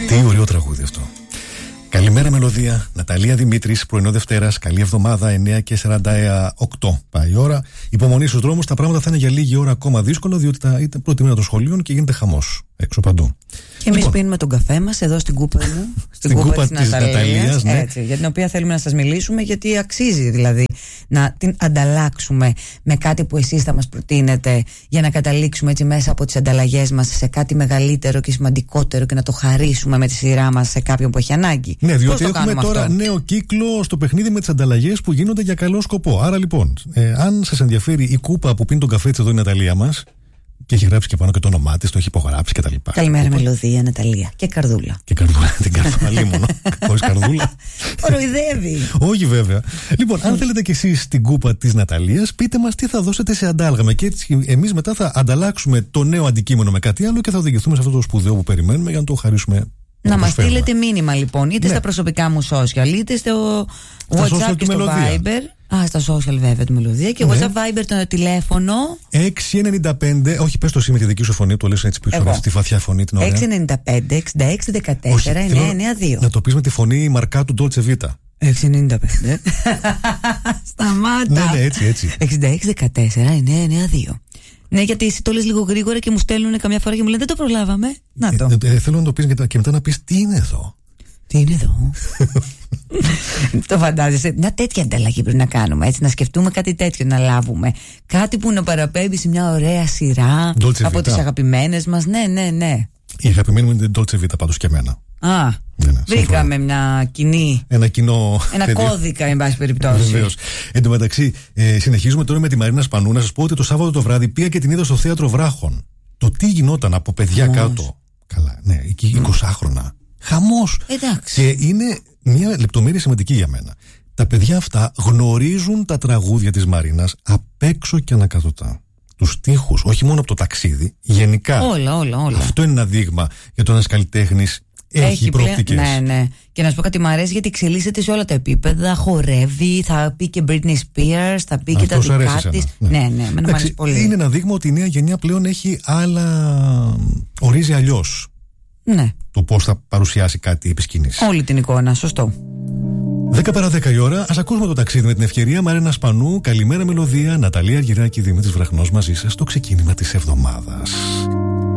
Τι ωραίο τραγούδι αυτό. Καλημέρα μελωδία, Ναταλία Δημήτρης, πρωινό Δευτέρας, καλή εβδομάδα, 9:48 πάει η ώρα. Υπομονή στους δρόμους, τα πράγματα θα είναι για λίγη ώρα ακόμα δύσκολα, διότι ήταν πρώτη μέρα των σχολείων και γίνεται χαμός έξω παντού. Και εμείς πίνουμε τον καφέ μας εδώ στην κούπα μου, στην κούπα της Ναταλίας, ναι. Έτσι, για την οποία θέλουμε να σας μιλήσουμε, γιατί αξίζει δηλαδή να την ανταλλάξουμε με κάτι που εσείς θα μας προτείνετε, για να καταλήξουμε έτσι μέσα από τις ανταλλαγές μας σε κάτι μεγαλύτερο και σημαντικότερο και να το χαρίσουμε με τη σειρά μας σε κάποιον που έχει ανάγκη. Ναι, διότι έχουμε τώρα αυτό? Νέο κύκλο στο παιχνίδι με τις ανταλλαγές που γίνονται για καλό σκοπό. Άρα λοιπόν, αν σας ενδιαφέρει η κούπα που πίνει τον καφέ της εδώ η Ναταλία μας, και έχει γράψει και πάνω και το όνομά της, το έχει υπογράψει κτλ. Καλημέρα, μελωδία, Ναταλία. Και καρδούλα. Και καρδούλα, την καρδούλα λίμωνο. Χωρίς καρδούλα. Κοροϊδεύει. Όχι, βέβαια. Λοιπόν, αν θέλετε κι εσείς την κούπα της Ναταλίας, πείτε μας τι θα δώσετε σε αντάλλαγμα. Και έτσι εμείς μετά θα ανταλλάξουμε το νέο αντικείμενο με κάτι άλλο και θα οδηγηθούμε σε αυτό το σπουδαίο που περιμένουμε για να το χαρίσουμε. Να μας στείλετε μήνυμα λοιπόν, είτε στα προσωπικά μου social, είτε στο WhatsApp και στο Viber. Στα social βέβαια τη μελωδία. Και WhatsApp, Viber, το τηλέφωνο 695. Όχι, πες το εσύ με τη δική σου φωνή, το λες έτσι πίσω στη βαθιά φωνή την ωραία. 695 66 14 992. Να το πεις με τη φωνή μαρκά του Dolce Vita. 695. Σταμάτα. Ναι, έτσι. 66 14 992. Ναι, γιατί εσύ το λες λίγο γρήγορα και μου στέλνουν καμιά φορά και μου λένε δεν το προλάβαμε. Να το. Θέλω να το πεις και μετά να πεις τι είναι εδώ. Τι είναι εδώ. Το φαντάζεσαι. Μια τέτοια ανταλλαγή πρέπει να κάνουμε. Έτσι, να σκεφτούμε κάτι τέτοιο, να λάβουμε. Κάτι που να παραπέμπει σε μια ωραία σειρά Dolce από Vita. τις αγαπημένες μας. Ναι. Η αγαπημένη μου είναι την Dolce Vita πάντως και εμένα. Βρήκαμε μια κοινή. Ένα κώδικα, εν πάση περιπτώσει. Βεβαίως. Εν τω μεταξύ, συνεχίζουμε τώρα με τη Μαρίνα Σπανού. Να σας πω ότι το Σάββατο το βράδυ πήγα και την είδα στο θέατρο Βράχων. Το τι γινόταν από παιδιά κάτω. Καλά, ναι, εκεί 20χρονα. Χαμός. Εντάξει. Και είναι μια λεπτομέρεια σημαντική για μένα. Τα παιδιά αυτά γνωρίζουν τα τραγούδια της Μαρίνας απ' έξω και ανακατοτά. Τους στίχους, όχι μόνο από το ταξίδι, γενικά. Όλα. Αυτό είναι ένα δείγμα για το ένας καλλιτέχνης έχει προοπτικές. Ναι. Και να σου πω κάτι, μου αρέσει γιατί εξελίσσεται σε όλα τα επίπεδα. Χορεύει, θα πει και Britney Spears, θα πει και τα δικά της. Ναι, μου αρέσει πολύ. Είναι ένα δείγμα ότι η νέα γενιά πλέον έχει ορίζει αλλιώς. Ναι. Το πώς θα παρουσιάσει κάτι επί σκηνής. Όλη την εικόνα, σωστό. 10 παρά 10 η ώρα, ας ακούσουμε το ταξίδι με την ευκαιρία. Μαρίνα Σπανού, καλημέρα μελωδία, Ναταλία Αργυράκη, Δημήτρης Βραχνός μαζί σας στο ξεκίνημα της εβδομάδας.